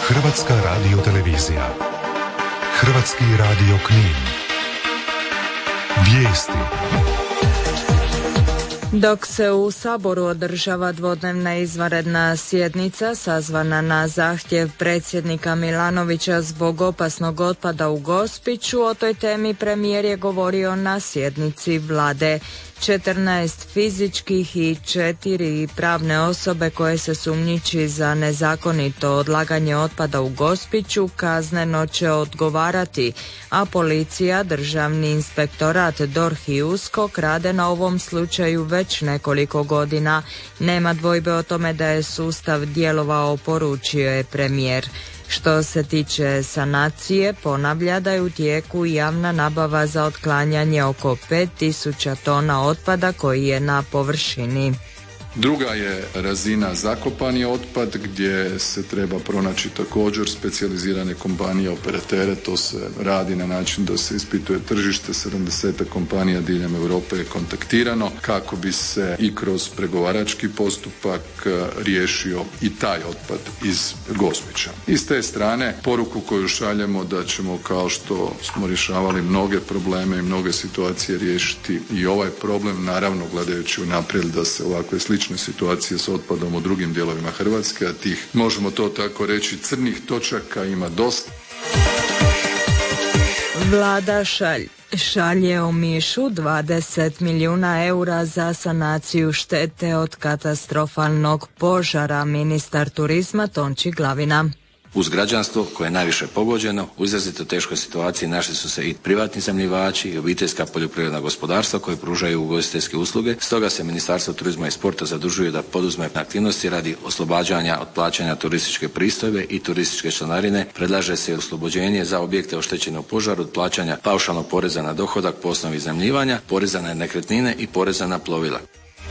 Hrvatska radiotelevizija. Hrvatski radio Knin. Vijesti. Dok se u Saboru održava dvodnevna izvanredna sjednica sazvana na zahtjev predsjednika Milanovića zbog opasnog otpada u Gospiću, o toj temi premijer je govorio na sjednici vlade. 14 fizičkih i 4 pravne osobe koje se sumnjiči za nezakonito odlaganje otpada u Gospiću kazneno će odgovarati, a policija, Državni inspektorat, DORH i USKOK rade na ovom slučaju već nekoliko godina. Nema dvojbe o tome da je sustav djelovao, poručio je premijer. Što se tiče sanacije, ponavlja da je u tijeku javna nabava za otklanjanje oko 5000 tona otpada koji je na površini. Druga je razina zakopani otpad gdje se treba pronaći također specijalizirane kompanije, operatere. To se radi na način da se ispituje tržište. 70 kompanija diljem Europe je kontaktirano kako bi se i kroz pregovarački postupak riješio i taj otpad iz Gospića. I s te strane poruku koju šaljemo da ćemo, kao što smo rješavali mnoge probleme i mnoge situacije, riješiti i ovaj problem, naravno gledajući unaprijed da se ovakve slične situacije s otpadom u drugim dijelovima Hrvatske, a tih, možemo to tako reći, crnih točaka ima dosta. Vlada šalje Omišu 20 milijuna eura za sanaciju štete od katastrofalnog požara. Ministar turizma Tonči Glavina. Uz građanstvo koje je najviše pogođeno, u izrazito teškoj situaciji našli su se i privatni iznajmljivači i obiteljska poljoprivredna gospodarstva koje pružaju ugostiteljske usluge. Stoga se Ministarstvo turizma i sporta zadužuje da poduzme aktivnosti radi oslobađanja od plaćanja turističke pristojbe i turističke članarine. Predlaže se oslobođenje za objekte oštećene u požaru od plaćanja paušalnog poreza na dohodak po osnovi iznajmljivanja, poreza na nekretnine i poreza na plovila.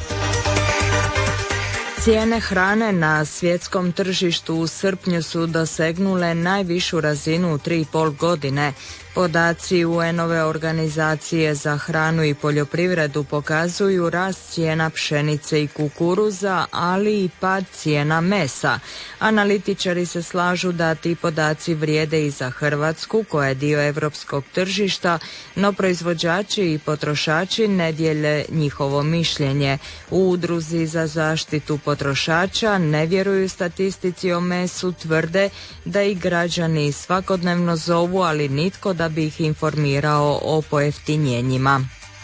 Cijene hrane na svjetskom tržištu u srpnju su dosegnule najvišu razinu u 3,5 godine. Podaci UN-ove organizacije za hranu i poljoprivredu pokazuju rast cijena pšenice i kukuruza, ali i pad cijena mesa. Analitičari se slažu da ti podaci vrijede i za Hrvatsku, koja je dio europskog tržišta, no proizvođači i potrošači ne dijele njihovo mišljenje. U Udruzi za zaštitu potrošača ne vjeruju statistici o mesu, tvrde da i građani svakodnevno zovu, ali nitko da bi ih informirao o pojeftinjenjima.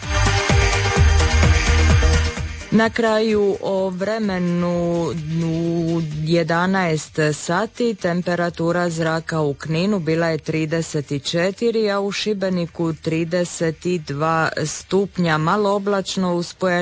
Na kraju o vremenu u 11 sati temperatura zraka u Kninu bila je 34, a u Šibeniku 32 stupnja, malo oblačno uz